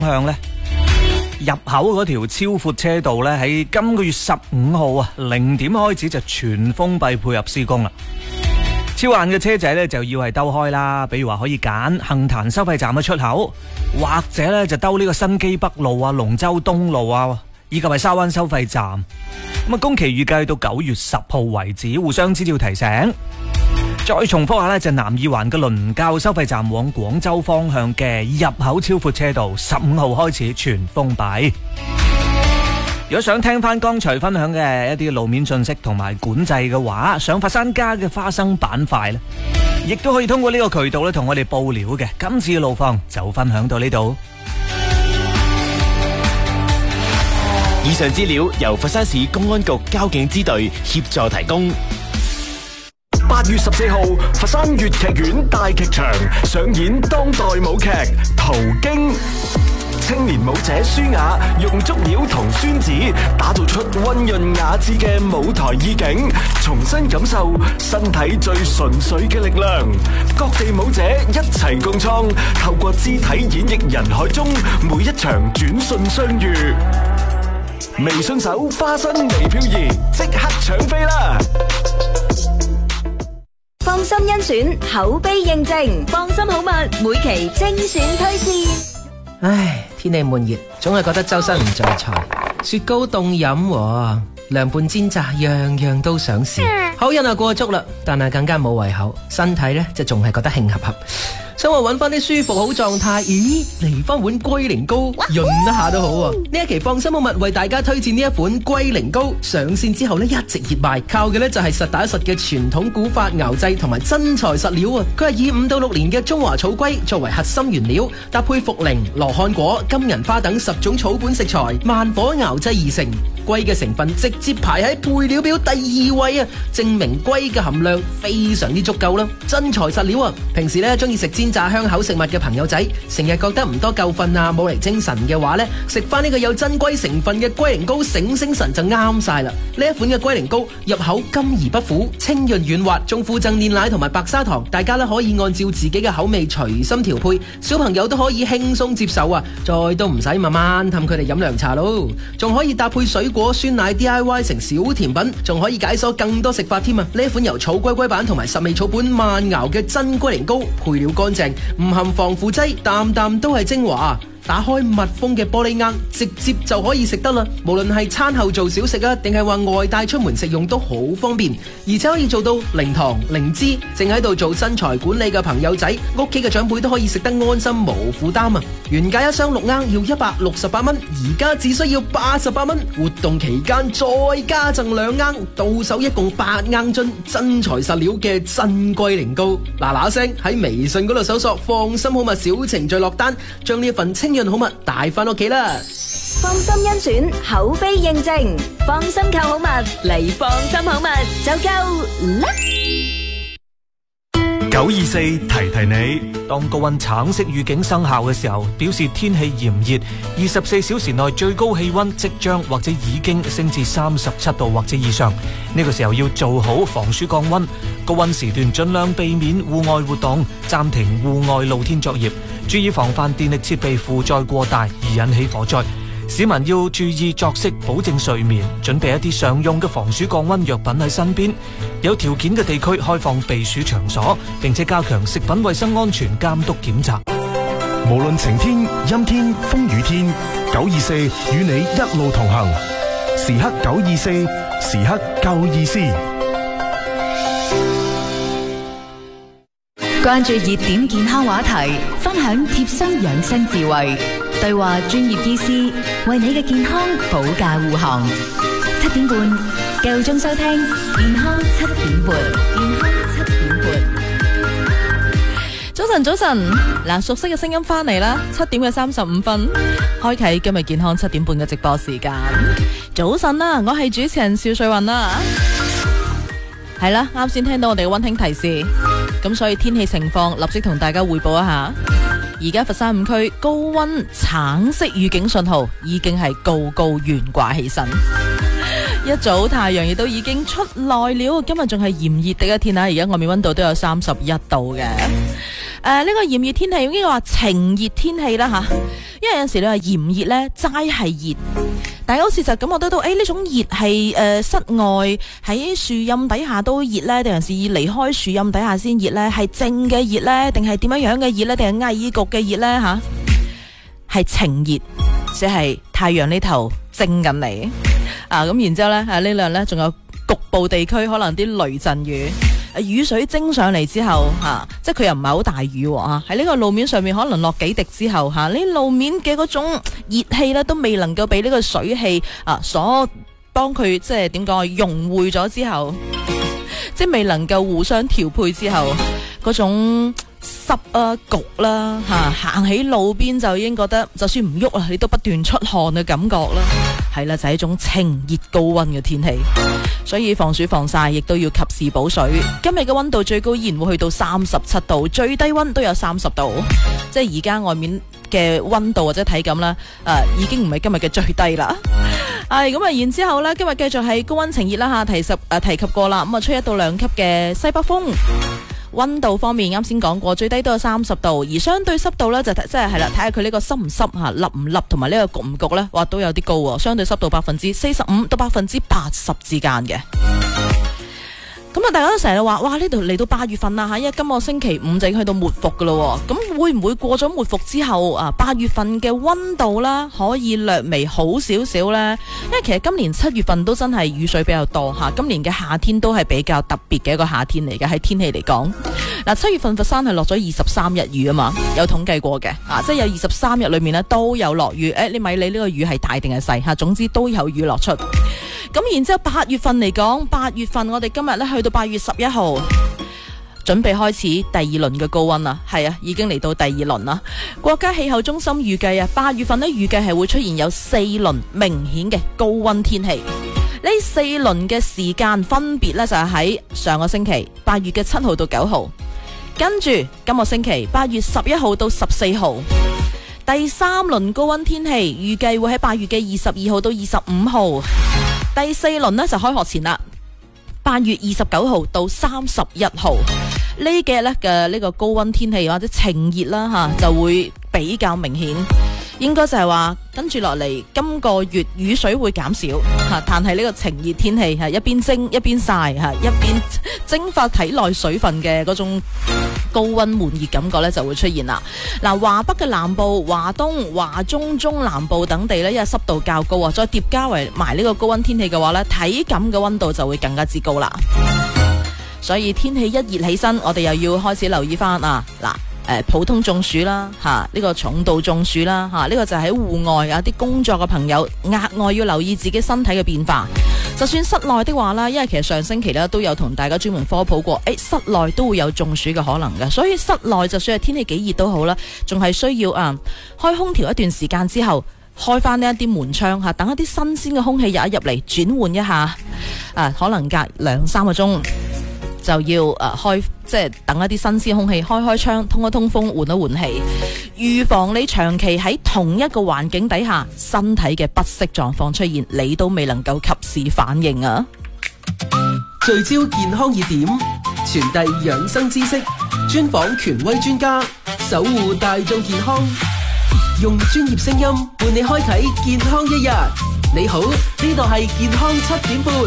向呢，入口嗰條超闊車道呢，喺今個月15號啊0點開始就全封閉配合施工啦。超晏嘅車仔呢，就要係兜開啦，比如話可以揀杏壇收費站嘅出口，或者呢就兜呢個新基北路啊、龍舟東路啊，以及係沙灣收費站。咁啊，工期預計到9月10號為止，互相之照提醒。再重複下呢，就南二環嘅倫教收費站往廣州方向嘅入口超闊車道15號開始全封閉。如果想聽翻剛才分享嘅一啲路面信息同埋管制嘅話，上佛山家嘅花生板塊咧，亦都可以通過呢個渠道咧同我哋報料嘅。今次嘅路況就分享到呢度。 以上資料由佛山市公安局交警支隊協助提供。 8月14號，佛山粵劇院大劇場上演當代舞劇《途經》。青年舞者舒雅用竹鳥同宣子打造出溫潤雅致嘅舞台意境，重新感受身體最純粹嘅力量。各地舞者一齊共創，透過肢體演繹人海中每一場轉瞬相遇。微信搜花生微漂移，即刻搶飛啦！ 放心甄選，口碑認證，放心好物，每期精選推薦。 唉，天氣悶熱，總係覺得周身唔聚財。雪糕凍飲喎，涼拌煎炸，樣樣都想試。口癮啊過足啦，但係更加冇胃口，身體呢就仲係覺得興合合。想話揾翻啲舒服好狀態，咦，嚟翻碗龜苓膏潤一下都好喎。呢一期放心好物為大家推薦呢一款龜苓膏，上線之後呢一直熱賣，靠嘅呢就係實打實嘅傳統古法熬製同埋真材實料啊！佢係以5到6年嘅中華草龜作為核心原料，搭配茯苓、羅漢果、金銀花等10種草本食材，慢火熬製而成。龜嘅成分直接排喺配料表第2位啊，證明龜嘅含量非常之足夠啦，真材實料啊！平時呢中意食煎炸香口食物嘅朋友仔，成日覺得唔多夠瞓啊，冇嚟精神嘅話呢，食翻呢個有真龜成分嘅龜苓膏醒醒神就啱晒啦！呢一款嘅龜苓膏入口甘而不苦，清潤軟滑，仲附贈煉奶同埋白砂糖，大家呢可以按照自己嘅口味隨心調配，小朋友都可以輕鬆接受啊！再都唔使慢慢氹佢哋飲涼茶咯，仲可以搭配水果酸奶 DIY 成小甜品，仲可以解鎖更多食法添啊！呢一款由草龜龜板同埋10味草本慢熬嘅真龜苓膏，配料乾淨，唔含防腐劑，啖啖都係精華。打開密封嘅玻璃罌，直接就可以食得啦。無論係餐後做小食啊，定係話外帶出門食用都好方便，而且可以做到零糖零脂。正喺度做身材管理嘅朋友仔，屋企嘅長輩都可以食得安心無負擔啊！原價一箱6罌要168蚊，而家只需要88蚊。活動期間再加贈2罌，到手一共8罌樽真材實料嘅真龜苓膏。嗱嗱聲喺微信嗰度搜索放心好物小程序落單，將呢一份清潤好物帶翻屋企啦！ 放心甄選，口碑認證，放心購好物嚟放心好物就夠啦 ！924提提你， 當高溫橙色預警生效嘅時候，表示天氣炎熱，24小時內最高氣溫即將或者已經升至37度或者以上。呢個時候要做好防暑降溫，高溫時段盡量避免戶外活動，暫停戶外露天作業，注意防範電力設備負載過大而引起火災。市民要注意作息，保證睡眠，準備一啲常用嘅防暑降溫藥品喺身邊。有條件嘅地區開放避暑場所，並且加強食品衛生安全監督檢查。 無論晴天、陰天、風雨天，924與你一路同行，時刻924，時刻夠意思。 關注熱點健康話題，分享貼身養生智慧，對話專業醫師，為你嘅健康保駕護航。7點半，夠鐘收聽健康7點半。健康7點半。 早晨，嗱，熟悉嘅聲音翻嚟啦，7點嘅35分，開啟今日健康7點半嘅直播時間。早晨啦，我係主持人邵瑞雲啦。係啦，啱先聽到我哋嘅溫馨提示，咁所以天氣情況立即同大家匯報一下。而家佛山5區高溫橙色預警信號已經係高懸掛起身。 一早太陽亦都已經出來了，今日仲係炎熱嘅天啊！而家外面溫度都有31度嘅。呢個炎熱天氣應該話晴熱天氣啦吓，因為有陣時你話炎熱呢，齋係熱，但係好似就感覺得到，呢種熱係室外喺樹蔭底下都熱呢，定係離開樹蔭底下先熱呢？係靜嘅熱呢？定係點樣嘅熱呢？定係翳焗嘅熱呢？吓，係晴熱，即係太陽呢頭蒸緊你啊！咁然之後呢，呢兩呢仲有局部地區可能啲雷陣雨。雨水蒸上嚟之後即係佢又唔係好大雨喺呢個路面上面可能落幾滴之後呢路面嘅嗰種熱氣呢都未能夠俾呢個水氣所幫佢即係點講融匯咗之後，即係未能夠互相調配之後嗰種濕焗啦行喺路邊就已經覺得就算唔喐啦，你都不斷出汗嘅感覺啦。係啦，就係一種晴熱高溫嘅天氣，所以防暑防曬亦都要及時補水。今日嘅溫度最高依然會去到37度，最低溫都有30度，即係而家外面嘅溫度或者體感啦，已經唔係今日嘅最低啦。咁啊，然之後呢，今日繼續係高溫晴熱啦吓，提及過啦，咁啊吹1到2級嘅西北風。溫度方面啱先講過，最低都有30度，而相對濕度呢，就即係啦，睇下佢呢個濕唔濕吓，笠唔笠同埋呢個焗唔焗呢，哇都有啲高喎，相對濕度45%到80%之間嘅。咁啊，大家都成日話，哇呢度嚟到8月份啦吓，因為今個星期5就已經去到末伏噶咯，咁會唔會過咗末伏之後8月份嘅溫度啦可以略微好少少呢？因為其實今年7月份都真係雨水比較多吓，今年嘅夏天都係比較特別嘅一個夏天嚟嘅，喺天氣嚟講。7月份佛山係落咗23日雨啊嘛，有統計過嘅即係有23日裏面呢都有落雨。你咪理呢個雨係大定係細吓，總之都有雨落出。咁然之後8月份嚟講，8月份我哋今日呢去到8月11號，準備開始第2輪嘅高溫啦。係啊，已經嚟到第2輪啦。國家氣候中心預計8月份呢預計係會出現有4輪明顯嘅高溫天氣。呢4輪嘅時間分別呢就係喺上個星期8月嘅7號到9號，跟住今個星期8月11號到14號。第3輪高溫天氣預計會喺8月嘅22號到25號。第4輪呢就開學前啦，8月29號到31號。呢幾日呢嘅呢個高溫天氣或者晴熱啦就會比較明顯。應該就係話跟住落嚟今個月雨水會減少但係呢個晴熱天氣一邊蒸一邊曬一邊蒸發體內水分嘅嗰種高溫悶熱感覺呢就會出現啦。華北嘅南部、華東、華中、中南部等地呢，因為濕度較高再疊加埋呢個高溫天氣嘅話呢，體感嘅溫度就會更加之高啦。所以天氣一熱起身，我哋又要開始留意翻普通中暑啦呢個重度中暑啦呢個就係喺戶外有啲工作嘅朋友額外要留意自己身體嘅變化。就算室內的話啦，因為其實上星期都有同大家專門科普過，室內都會有中暑嘅可能嘅，所以室內就算係天氣幾熱都好啦，仲係需要開空調一段時間之後，開翻呢一啲門窗等一啲新鮮嘅空氣入嚟轉換一下可能隔2-3個鐘。就要開，即係等一啲新鮮空氣，開窗，通一通風，換一換氣，預防你長期喺同一個環境底下，身體嘅不適狀況出現，你都未能夠及時反應啊！ 聚焦健康熱點，傳遞養生知識，專訪權威專家，守護大眾健康，用專業聲音伴你開啟健康一日。你好，呢度係健康7點半。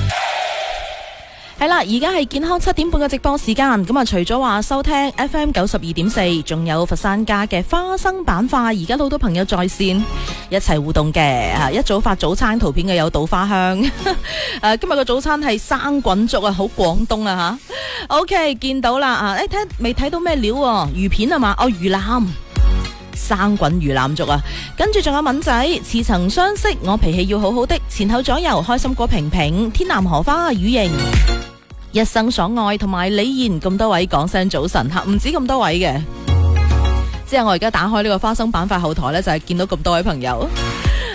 係啦，而家係健康7點半嘅直播時間。咁除咗話收聽 FM 92.4，仲有佛山家嘅花生板塊。而家好多朋友在線一齊互動嘅，一早發早餐圖片嘅有稻花香。今日個早餐係生滾粥好廣東啊吓。OK， 見到啦睇未睇到咩料魚片係嘛？魚腩。生滾魚腩粥跟住仲有敏仔，似曾相識，我脾氣要好好的，前後左右開心果平平，天南荷花雨瑩，一生所愛同埋李燕，咁多位講聲早晨吓，唔止咁多位嘅，即係我而家打開呢個花生板塊後台呢，就係見到咁多位朋友。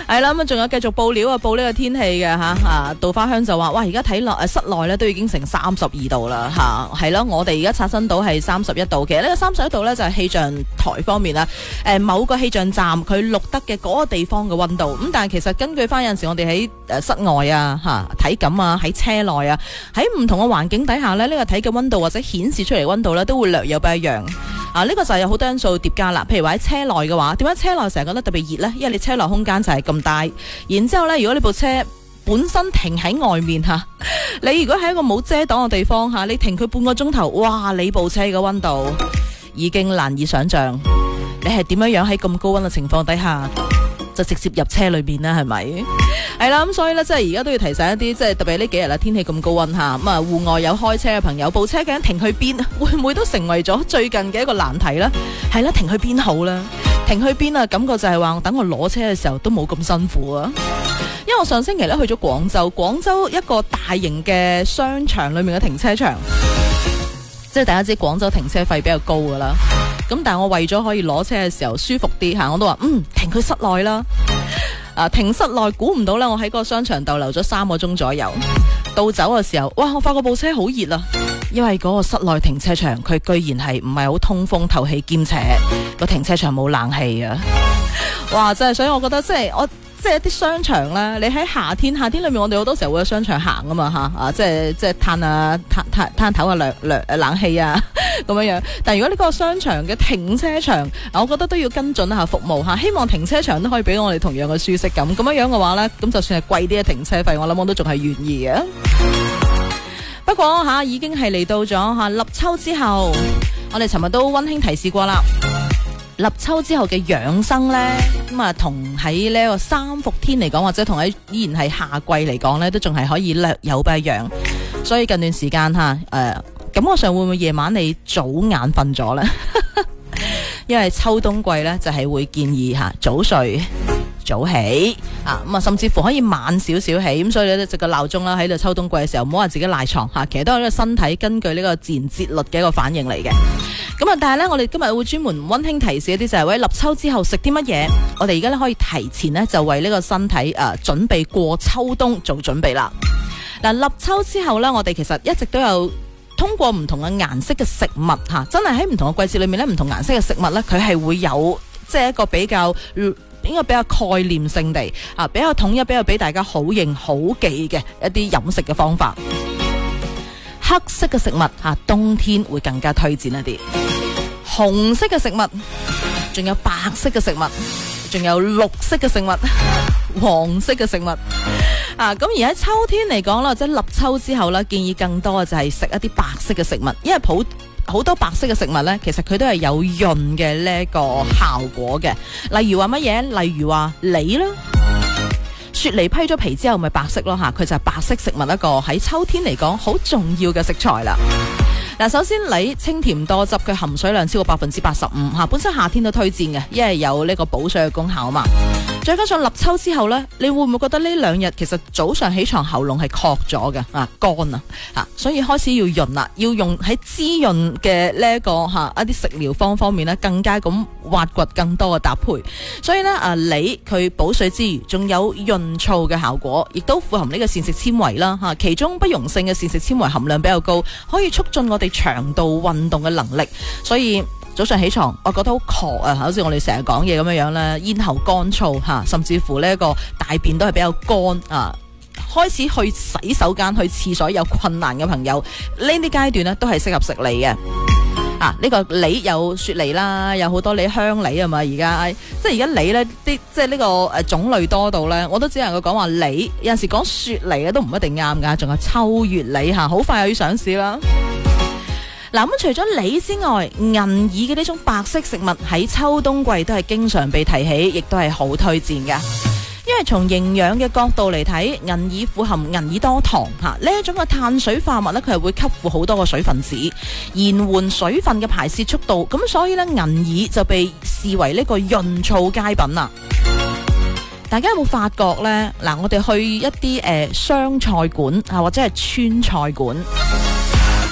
係啦，咁啊仲有繼續報料啊，報呢個天氣嘅吓杜花香就話，哇而家睇落室內咧都已經成32度啦吓，係咯，我哋而家刷新到係31度，其實呢個31度咧就係氣象台方面啦，某個氣象站佢錄得嘅嗰個地方嘅溫度，咁但係其實根據翻有陣時我哋喺室外啊體感啊喺車內啊喺唔同嘅環境底下咧，呢個體感溫度或者顯示出嚟溫度咧都會略有不一樣。呢個就係有好多因素疊加啦，譬如話喺車內嘅話，點解車內成日覺得特別熱呢？因為你車內空間就係咁大，然之後呢，如果你部車本身停喺外面你如果喺一個冇遮擋嘅地方你停佢半個鐘頭，哇！你部車嘅溫度已經難以想象，你係點樣喺咁高溫嘅情況底下就直接入車裏面啦，係咪？係啦，咁所以呢，即係而家都要提醒一啲，即係特別呢幾日啦，天氣咁高溫咁啊，戶外有開車嘅朋友，部車究竟停去邊，會唔會都成為咗最近嘅一個難題呢？係啦，停去邊好啦？停去邊啊？感覺就係話，等我攞車嘅時候都冇咁辛苦啊！因為我上星期咧去咗廣州一個大型嘅商場裏面嘅停車場，即係大家知廣州停車費比較高噶啦。咁但係我為咗可以攞車嘅時候舒服啲我都話停佢室內啦。停室內，估唔到咧，我喺嗰個商場逗留咗3個鐘左右。到走嘅時候，哇！我發覺部車好熱啊，因為嗰個室內停車場佢居然係唔係好通風透氣，兼且個停車場冇冷氣啊！哇！真係，所以我覺得即係一啲商場咧，你喺夏天裏面，我哋好多時候會去商場行啊嘛即係嘆唞冷氣啊咁樣。但係如果呢個商場嘅停車場，我覺得都要跟進一下服務希望停車場都可以俾我哋同樣嘅舒適感。咁樣嘅話咧，咁就算係貴啲嘅停車費，我諗我都仲係願意嘅。不過已經係嚟到咗立秋之後，我哋尋日都溫馨提示過啦。立秋之後嘅養生呢，同喺呢個三伏天嚟講，或者同喺依然係夏季嚟講呢，都仲係可以略有不一樣。所以近段時間感覺上會唔會夜晚你早眼瞓咗呢？因為秋冬季呢，就係會建議早睡早起甚至乎可以晚少少起，咁所以咧就個鬧鐘啦，喺度秋冬季嘅時候，唔好話自己賴床其實都係呢個身體根據呢個自然節律嘅一個反應嚟嘅。但係咧，我哋今日會專門溫馨提示一啲，就係為立秋之後食啲乜嘢，我哋而家咧可以提前呢，就為呢個身體準備過秋冬做準備啦。立秋之後呢，我哋其實一直都有通過唔同嘅顏色嘅食物真係喺唔同嘅季節裏面呢，唔同顏色嘅食物呢，佢係會有即係一個比較應該比較概念性地比較統一，比較俾大家好認好記嘅一啲飲食嘅方法。黑色嘅食物冬天會更加推薦一啲。紅色嘅食物，仲有白色嘅食物，仲有綠色嘅食物，黃色嘅食物。咁而喺秋天嚟講啦，或者立秋之後啦，建議更多嘅就係食一啲白色嘅食物，因為好多白色嘅食物呢，其實佢都係有潤嘅呢個效果嘅。例如話乜嘢？例如話梨啦，雪梨批咗皮之後咪白色咯佢就係白色食物一個喺秋天嚟講好重要嘅食材啦。首先梨清甜多汁，佢含水量超過85%本身夏天都推薦嘅，因為有呢個補水嘅功效嘛。再加上立秋之後呢，你會唔會覺得呢2日其實早上起床喉嚨係確咗嘅乾所以開始要潤啦，要用喺滋潤嘅呢一個一啲食療方面呢，更加咁挖掘更多嘅搭配。所以呢，梨佢補水之餘，仲有潤燥嘅效果，亦都富含呢個膳食纖維啦其中不溶性嘅膳食纖維含量比較高，可以促進我哋腸道運動嘅能力。所以早上起床，我覺得好渴好似我哋成日講嘢咁樣咧，咽喉乾燥甚至乎呢個大便都係比較乾開始去洗手間、去廁所有困難嘅朋友，呢啲階段呢都係適合食梨嘅。呢個梨有雪梨啦，有好多梨香梨啊嘛，而家即係而家梨呢啲即係呢個種類多到呢，我都只能夠講話梨，有陣時講雪梨咧都唔一定啱噶，仲有秋月梨好快又要上市啦。咁除咗梨之外，銀耳嘅呢種白色食物喺秋冬季都係經常被提起，亦都係好推薦噶。因為從營養嘅角度嚟睇，銀耳富含銀耳多糖呢一種嘅碳水化合物呢，佢係會吸附好多個水分子，延緩水分嘅排泄速度。咁所以呢，銀耳就被視為呢個潤燥佳品啦。大家有冇發覺呢？我哋去一啲湘菜館或者係川菜館。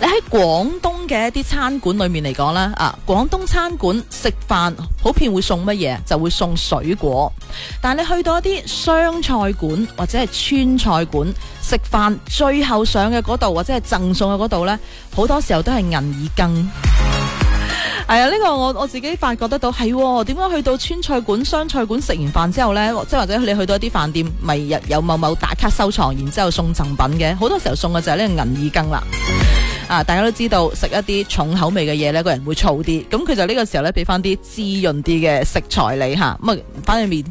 你喺廣東嘅一啲餐館裏面嚟講咧，廣東餐館食飯普遍會送乜嘢？就會送水果。但係你去到一啲湘菜館或者係川菜館食飯，最後上嘅嗰度或者係贈送嘅嗰度呢，好多時候都係銀耳羹。係啊，呢個我自己發覺得到係，點解去到川菜館、湘菜館食完飯之後呢，即係或者你去到一啲飯店，咪有某某打卡收藏，然之後送贈品嘅，好多時候送嘅就係呢個銀耳羹啦。大家都知道食一啲重口味嘅嘢呢，個人會燥啲，咁佢就呢個時候呢，俾翻啲滋潤啲嘅食材你吓，咁啊，反正面